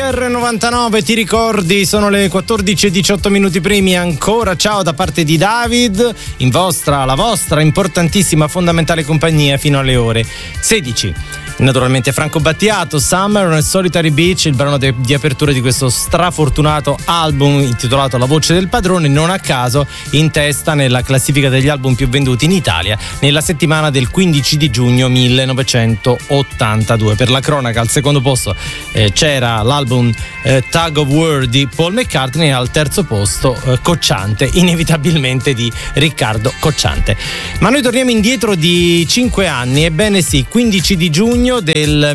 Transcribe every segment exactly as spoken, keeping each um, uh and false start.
R novantanove, ti ricordi? Sono le quattordici e diciotto minuti primi. Ancora ciao da parte di David, in vostra, la vostra importantissima, fondamentale compagnia fino alle ore sedici. Naturalmente Franco Battiato, Summer on a Solitary Beach, il brano de- di apertura di questo strafortunato album intitolato La voce del padrone, non a caso in testa nella classifica degli album più venduti in Italia nella settimana del quindici di giugno millenovecentottantadue. Per la cronaca, al secondo posto eh, c'era l'album eh, Tug of War di Paul McCartney e al terzo posto eh, Cocciante, inevitabilmente di Riccardo Cocciante. Ma noi torniamo indietro di cinque anni, ebbene sì, quindici di giugno del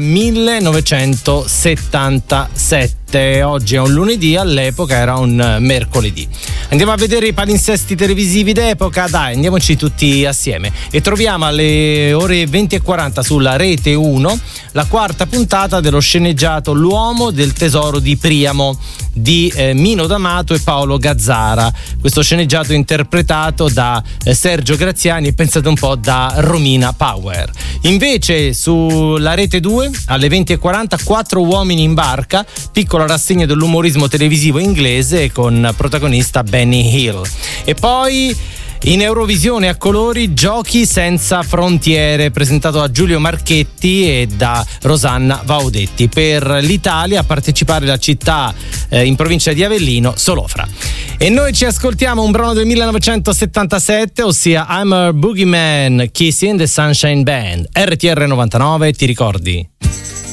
millenovecentosettantasette. Oggi è un lunedì, all'epoca era un mercoledì. Andiamo a vedere i palinsesti televisivi d'epoca, dai, andiamoci tutti assieme. E troviamo alle ore venti e quaranta sulla Rete uno la quarta puntata dello sceneggiato L'uomo del tesoro di Priamo di eh, Mino D'Amato e Paolo Gazzara. Questo sceneggiato interpretato da eh, Sergio Graziani e, pensate un po', da Romina Power. Invece sulla Rete due alle venti e quaranta Quattro uomini in barca, piccola rassegna dell'umorismo televisivo inglese con protagonista Benny Hill. E poi in Eurovisione a colori Giochi senza frontiere, presentato da Giulio Marchetti e da Rosanna Vaudetti. Per l'Italia a partecipare la città eh, in provincia di Avellino, Solofra. E noi ci ascoltiamo un brano del millenovecentosettantasette, ossia I'm a Boogeyman, Kissy and the Sunshine Band. R T R novantanove, ti ricordi?